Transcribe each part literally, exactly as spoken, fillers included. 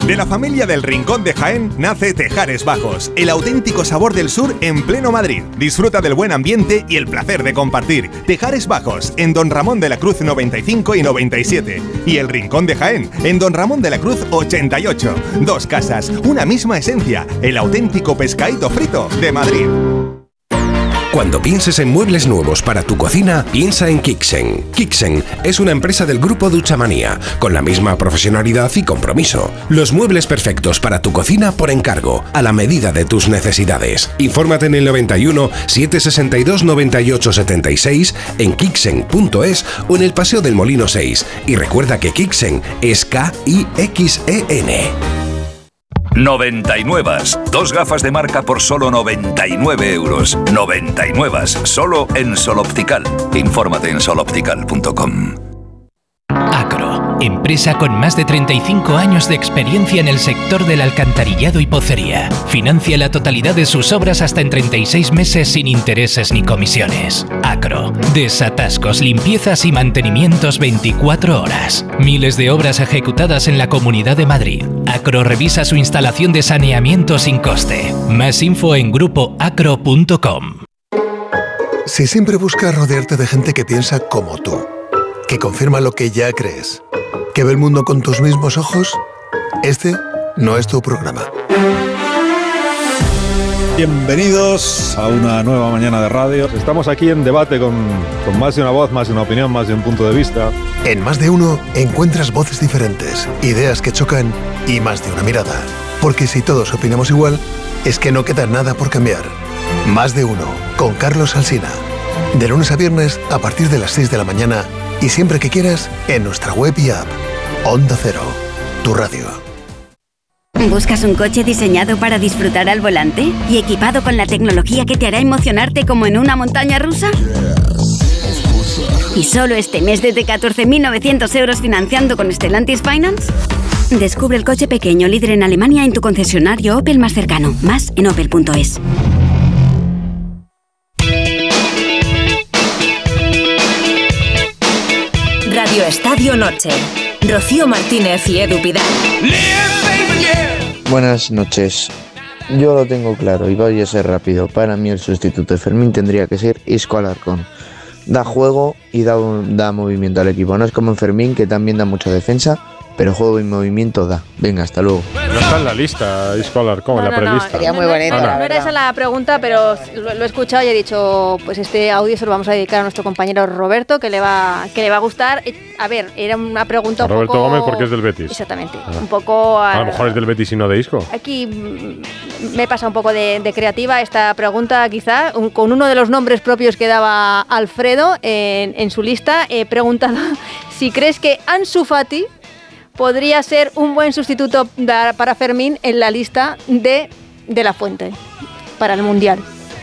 De la familia del Rincón de Jaén nace Tejares Bajos, el auténtico sabor del sur en pleno Madrid. Disfruta del buen ambiente y el placer de compartir. Tejares Bajos, en Don Ramón de la Cruz noventa y cinco y noventa y siete. Y el Rincón de Jaén, en Don Ramón de la Cruz ochenta y ocho. Dos casas, una misma esencia, el auténtico pescadito frito de Madrid. Cuando pienses en muebles nuevos para tu cocina, piensa en Kixen. Kixen es una empresa del grupo Duchamanía, con la misma profesionalidad y compromiso. Los muebles perfectos para tu cocina por encargo, a la medida de tus necesidades. Infórmate en el noventa y uno, setecientos sesenta y dos, noventa y ocho setenta y seis, en kixen punto es o en el Paseo del Molino seis. Y recuerda que Kixen es K I X E N. noventa y nueve. Dos gafas de marca por solo noventa y nueve euros. noventa y nueve. Solo en Sol Optical. Infórmate en sol optical punto com. Acro, empresa con más de treinta y cinco años de experiencia en el sector del alcantarillado y pocería. Financia la totalidad de sus obras hasta en treinta y seis meses sin intereses ni comisiones. Acro, desatascos, limpiezas y mantenimientos veinticuatro horas. Miles de obras ejecutadas en la Comunidad de Madrid. Acro revisa su instalación de saneamiento sin coste. Más info en grupo acro punto com. Si siempre buscas rodearte de gente que piensa como tú, que confirma lo que ya crees, que ve el mundo con tus mismos ojos, este no es tu programa. Bienvenidos a una nueva mañana de radio. Estamos aquí en debate con, con más de una voz, más de una opinión, más de un punto de vista. En Más de Uno encuentras voces diferentes, ideas que chocan y más de una mirada. Porque si todos opinamos igual, es que no queda nada por cambiar. Más de Uno, con Carlos Alsina. De lunes a viernes a partir de las seis de la mañana y siempre que quieras en nuestra web y app. Onda Cero, tu radio. ¿Buscas un coche diseñado para disfrutar al volante y equipado con la tecnología que te hará emocionarte como en una montaña rusa? ¿Y solo este mes desde catorce mil novecientos euros financiando con Stellantis Finance? Descubre el coche pequeño líder en Alemania en tu concesionario Opel más cercano. Más en opel punto es. Radio Estadio Noche. Rocío Martínez y Edu Pidal. Buenas noches. Yo lo tengo claro y voy a ser rápido. Para mí el sustituto de Fermín tendría que ser Isco Alarcón. Da juego y da, da movimiento al equipo. No es como en Fermín, que también da mucha defensa, pero juego y movimiento da. Venga, hasta luego. No está en la lista, Isco Alarcón, no, en la no, prelista. No, sería muy bonito. No, no, no era esa la pregunta, pero lo, lo he escuchado y he dicho, pues este audio se lo vamos a dedicar a nuestro compañero Roberto, que le va, que le va a gustar. A ver, era una pregunta a un Roberto poco... Gómez, porque es del Betis. Exactamente. Ah. Un poco... A, a lo mejor es del Betis y no de Isco. Aquí me pasa un poco de, de creativa esta pregunta, quizá, un, con uno de los nombres propios que daba Alfredo en, en su lista. He preguntado si crees que Ansu Fati podría ser un buen sustituto para Fermín en la lista de, de La Fuente para el Mundial.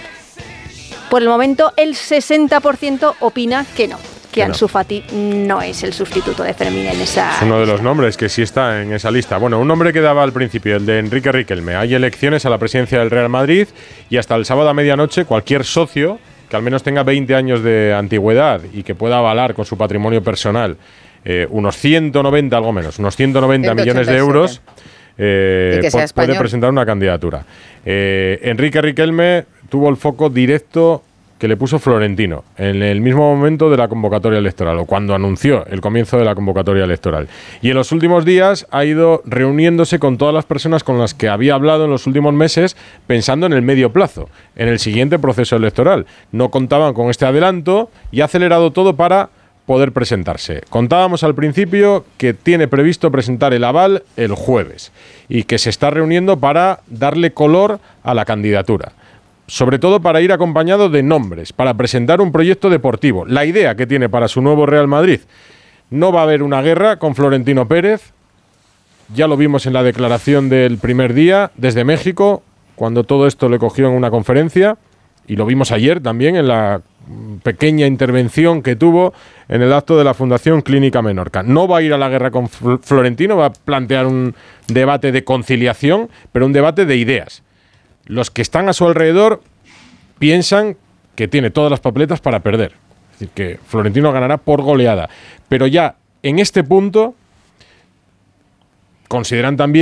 Por el momento, el sesenta por ciento opina que no, que, que Ansu Fati no es el sustituto de Fermín en esa... Es uno de los nombres que sí está en esa lista. Bueno, un nombre que daba al principio, el de Enrique Riquelme. Hay elecciones a la presidencia del Real Madrid y hasta el sábado a medianoche cualquier socio que al menos tenga veinte años de antigüedad y que pueda avalar con su patrimonio personal Eh, unos ciento noventa, algo menos, unos ciento noventa millones de euros, eh, po- puede presentar una candidatura. Eh, Enrique Riquelme tuvo el foco directo que le puso Florentino en el mismo momento de la convocatoria electoral, o cuando anunció el comienzo de la convocatoria electoral. Y en los últimos días ha ido reuniéndose con todas las personas con las que había hablado en los últimos meses, pensando en el medio plazo, en el siguiente proceso electoral. No contaban con este adelanto y ha acelerado todo para poder presentarse. Contábamos al principio que tiene previsto presentar el aval el jueves y que se está reuniendo para darle color a la candidatura. Sobre todo para ir acompañado de nombres, para presentar un proyecto deportivo. La idea que tiene para su nuevo Real Madrid. No va a haber una guerra con Florentino Pérez. Ya lo vimos en la declaración del primer día desde México, cuando todo esto le cogió en una conferencia. Y lo vimos ayer también en la pequeña intervención que tuvo en el acto de la Fundación Clínica Menorca. No va a ir a la guerra con Florentino, va a plantear un debate de conciliación, pero un debate de ideas. Los que están a su alrededor piensan que tiene todas las papeletas para perder. Es decir, que Florentino ganará por goleada. Pero ya en este punto consideran también